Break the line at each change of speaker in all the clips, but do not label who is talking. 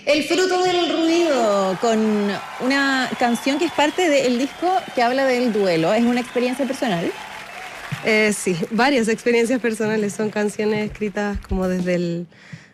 El fruto del ruido, con una canción que es parte del disco que habla del duelo. ¿Es una experiencia personal?
Sí, varias experiencias personales. Son canciones escritas como desde el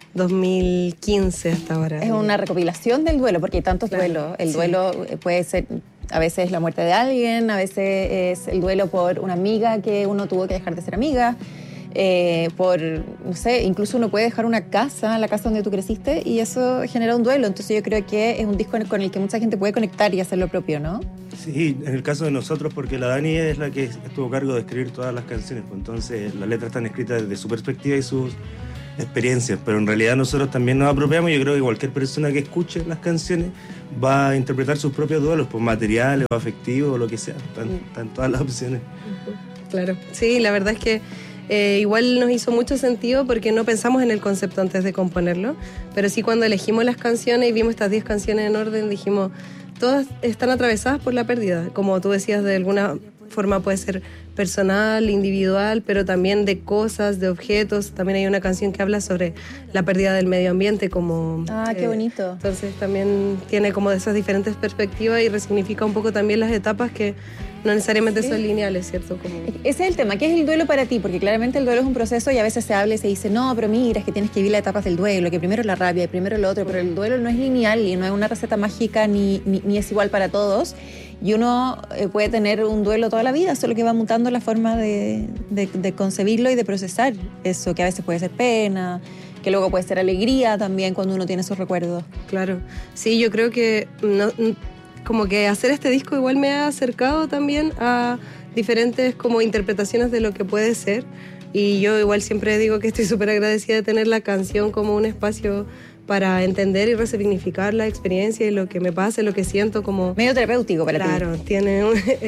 2015 hasta ahora.
Es una recopilación del duelo, porque hay tantos duelos. El duelo puede ser a veces la muerte de alguien, a veces es el duelo por una amiga que uno tuvo que dejar de ser amiga. Por, no sé, incluso uno puede dejar una casa, la casa donde tú creciste, y eso genera un duelo. Entonces yo creo que es un disco con el que mucha gente puede conectar y hacer lo propio, ¿no?
Sí, en el caso de nosotros, porque la Dani es la que estuvo a cargo de escribir todas las canciones, pues entonces las letras están escritas desde su perspectiva y sus experiencias, pero en realidad nosotros también nos apropiamos. Yo creo que cualquier persona que escuche las canciones va a interpretar sus propios duelos, pues materiales o afectivos o lo que sea, están todas las opciones.
Claro, sí, la verdad es que igual nos hizo mucho sentido porque no pensamos en el concepto antes de componerlo, pero sí cuando elegimos las canciones y vimos estas 10 canciones en orden, dijimos, todas están atravesadas por la pérdida, como tú decías, de alguna forma puede ser personal, individual, pero también de cosas, de objetos. También hay una canción que habla sobre la pérdida del medio ambiente, como...
qué bonito.
Entonces también tiene como de esas diferentes perspectivas y resignifica un poco también las etapas que no necesariamente son lineales, ¿cierto? Como...
Ese es el tema. ¿Qué es el duelo para ti? Porque claramente el duelo es un proceso y a veces se habla y se dice, no, pero mira, es que tienes que vivir las etapas del duelo, que primero la rabia y primero lo otro, pero el duelo no es lineal y no es una receta mágica ni es igual para todos. Y uno puede tener un duelo toda la vida, solo que va mutando la forma de concebirlo y de procesar eso, que a veces puede ser pena, que luego puede ser alegría también cuando uno tiene esos recuerdos.
Claro. Sí, yo creo que como que hacer este disco igual me ha acercado también a diferentes como interpretaciones de lo que puede ser. Y yo igual siempre digo que estoy súper agradecida de tener la canción como un espacio para entender y resignificar la experiencia y lo que me pasa, lo que siento como...
Medio terapéutico para ti.
Claro, tiene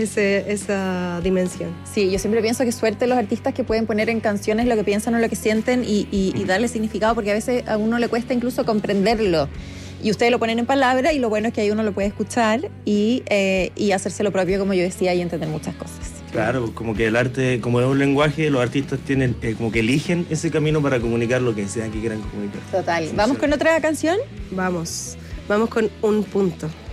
esa dimensión.
Sí, yo siempre pienso que suerte los artistas que pueden poner en canciones lo que piensan o lo que sienten y darle significado, porque a veces a uno le cuesta incluso comprenderlo. Y ustedes lo ponen en palabras y lo bueno es que ahí uno lo puede escuchar y hacerse lo propio, como yo decía, y entender muchas cosas.
Claro, como que el arte, como es un lenguaje, los artistas tienen como que eligen ese camino para comunicar lo que sea que quieran comunicar.
Total. ¿Vamos con otra canción?
Vamos con Un Punto.